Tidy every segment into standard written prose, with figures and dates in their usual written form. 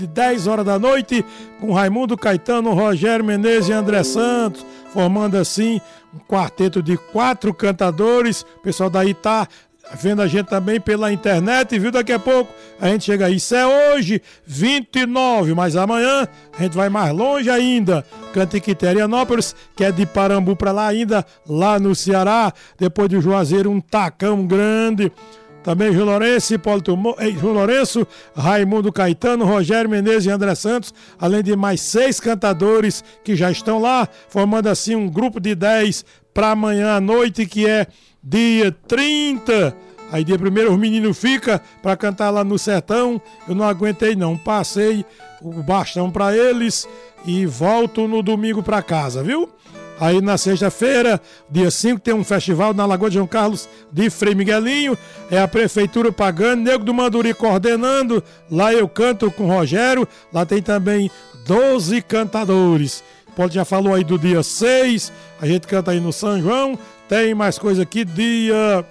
10 horas da noite, com Raimundo Caetano, Rogério Menezes e André Santos, formando assim um quarteto de 4 cantadores. O pessoal daí tá vendo a gente também pela internet, viu? Daqui a pouco a gente chega aí. Isso é hoje, 29, mas amanhã a gente vai mais longe ainda. Canta em Quiterianópolis, que é de Parambu pra lá ainda, lá no Ceará. Depois de Juazeiro, um tacão grande. Também João Lourenço, Raimundo Caetano, Rogério Menezes e André Santos, além de mais 6 cantadores que já estão lá, formando assim um grupo de 10 para amanhã à noite, que é dia 30. Aí dia 1º os meninos ficam para cantar lá no sertão. Eu não aguentei não, passei o bastão para eles e volto no domingo para casa, viu? Aí na sexta-feira, dia 5, tem um festival na Lagoa de João Carlos de Frei Miguelinho. É a prefeitura pagando, Nego do Manduri coordenando. Lá eu canto com o Rogério. Lá tem também 12 cantadores. Paulo já falou aí do dia 6. A gente canta aí no São João. Tem mais coisa aqui. Dia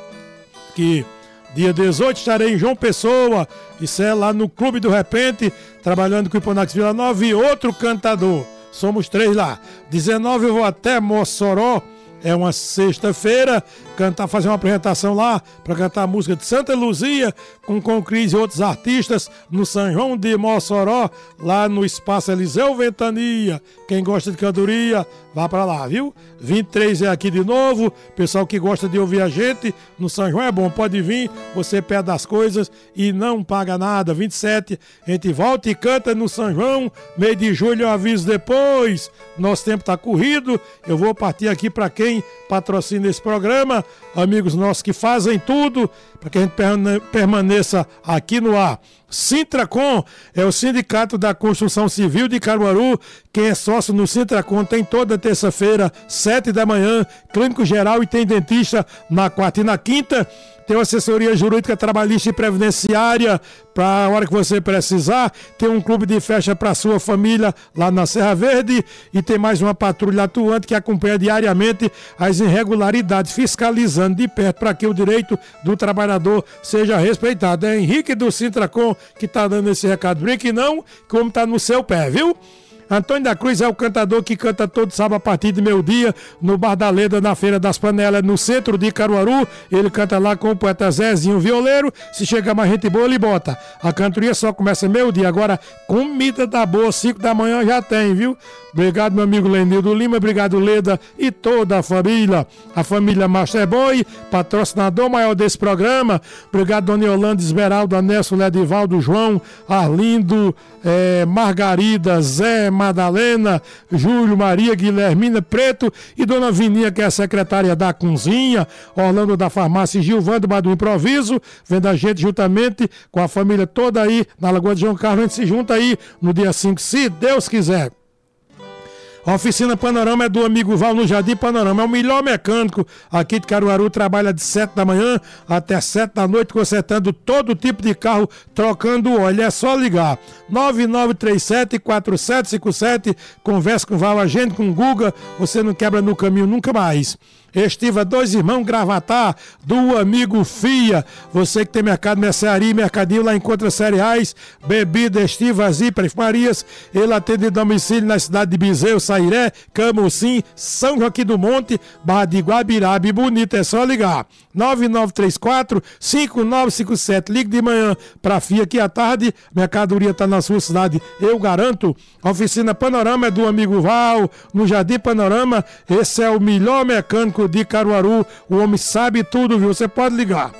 18 estarei em João Pessoa. Isso é lá no Clube do Repente, trabalhando com o Hiponax Vila Nova e outro cantador. Somos 3 lá. 19 eu vou até Mossoró. É uma sexta-feira, fazer uma apresentação lá para cantar a música de Santa Luzia com Cris e outros artistas no São João de Mossoró, lá no Espaço Eliseu Ventania. Quem gosta de cantoria, vá para lá, viu? 23 é aqui de novo. Pessoal que gosta de ouvir a gente no São João é bom, pode vir, você pede as coisas e não paga nada. 27 a gente volta e canta no São João. Mês de julho eu aviso depois. Nosso tempo está corrido. Eu vou partir aqui para quem patrocina esse programa, amigos nossos que fazem tudo para que a gente permaneça aqui no ar. Sintracom é o Sindicato da Construção Civil de Caruaru. Quem é sócio no Sintracom tem toda terça-feira, 7 da manhã, clínico geral e tem dentista na quarta e na quinta. Tem uma assessoria jurídica, trabalhista e previdenciária para a hora que você precisar. Tem um clube de festa para sua família lá na Serra Verde. E tem mais uma patrulha atuante que acompanha diariamente as irregularidades, fiscalizando de perto para que o direito do trabalhador seja respeitado. É Henrique do Sintracom que está dando esse recado. Brinque não, como está no seu pé, viu? Antônio da Cruz é o cantador que canta todo sábado a partir de meio-dia no Bar da Leda, na Feira das Panelas, no centro de Caruaru. Ele canta lá com o poeta Zezinho Violeiro. Se chegar mais gente boa, ele bota. A cantoria só começa meio-dia. Agora, comida da boa, 5 da manhã já tem, viu? Obrigado, meu amigo Lenildo Lima. Obrigado, Leda e toda a família. A família Masterboy, patrocinador maior desse programa. Obrigado, Dona Yolanda, Esmeralda, Nelson, Ledivaldo, João, Arlindo, Margarida, Zé, Madalena, Júlio, Maria, Guilhermina, Preto e Dona Vininha, que é a secretária da cozinha, Orlando da Farmácia e Gilvando do Improviso, vendo a gente juntamente com a família toda aí na Lagoa de João Carlos. A gente se junta aí no dia 5, se Deus quiser. A oficina Panorama é do amigo Val no Jardim Panorama. É o melhor mecânico aqui de Caruaru. Trabalha de 7 da manhã até 7 da noite, consertando todo tipo de carro, trocando óleo. É só ligar. 9937-4757. Conversa com o Val, agende com o Guga. Você não quebra no caminho nunca mais. Estiva Dois Irmãos Gravatar, do amigo Fia. Você que tem mercado, mercearia e mercadinho, lá encontra cereais, bebida, estivas e perfumarias. Ele atende domicílio na cidade de Bezerro, Sairé, Camocim, São Joaquim do Monte, Barra de Guabiraba e Bonito. É só ligar. 9934-5957. Ligue de manhã para Fia, que à tarde mercadoria está na sua cidade, eu garanto. A oficina Panorama é do amigo Val, no Jardim Panorama. Esse é o melhor mecânico de Caruaru. O homem sabe tudo, viu? Você pode ligar.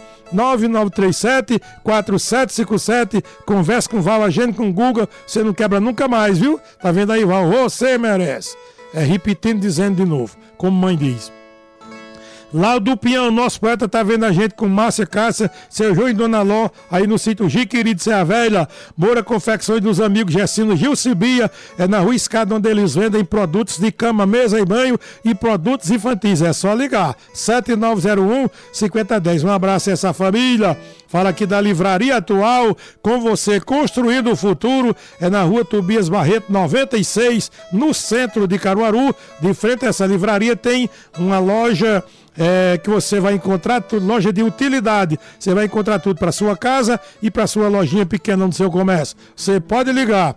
9937-4757. Conversa com o Val, agende com o Guga. Você não quebra nunca mais, viu? Tá vendo aí, Val? Você merece. É repetindo, dizendo de novo, como mãe diz. Lá do Pinhão, nosso poeta tá vendo a gente com Márcia Cássia, seu João e Dona Ló, aí no sítio Jiquiri de Serra Velha. Moura Confecções dos amigos Gessino Gil Cibia, é na Rua Escada, onde eles vendem produtos de cama, mesa e banho e produtos infantis. É só ligar, 7901-5010. Um abraço a essa família. Fala aqui da Livraria Atual, com você construindo o futuro. É na Rua Tobias Barreto 96, no centro de Caruaru. De frente a essa livraria tem uma loja que você vai encontrar tudo, loja de utilidade. Você vai encontrar tudo para sua casa e para sua lojinha pequena no seu comércio. Você pode ligar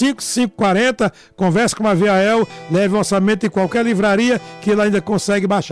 8491-5540, converse com a Viael, leve o orçamento em qualquer livraria que ele ainda consegue baixar.